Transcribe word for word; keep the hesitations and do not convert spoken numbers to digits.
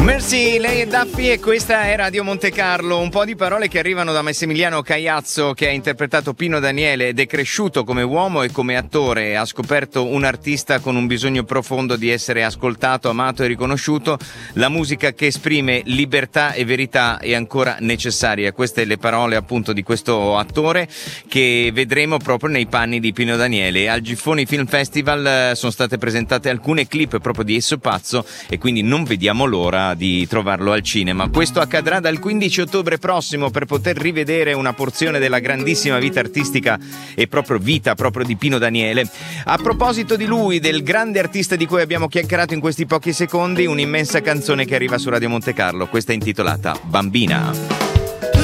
Mercy, lei è Duffy e questa è Radio Monte Carlo. Un po' di parole che arrivano da Massimiliano Cagliazzo, che ha interpretato Pino Daniele ed è cresciuto come uomo e come attore. Ha scoperto un artista con un bisogno profondo di essere ascoltato, amato e riconosciuto. La musica che esprime libertà e verità è ancora necessaria. Queste le parole appunto di questo attore che vedremo proprio nei panni di Pino Daniele. Al Giffoni Film Festival sono state presentate alcune clip proprio di Esso Pazzo e quindi non vediamo l'ora di trovarlo al cinema. Questo accadrà dal quindici ottobre prossimo per poter rivedere una porzione della grandissima vita artistica e proprio vita proprio di Pino Daniele. A proposito di lui, del grande artista di cui abbiamo chiacchierato in questi pochi secondi, un'immensa canzone che arriva su Radio Monte Carlo. Questa è intitolata Bambina.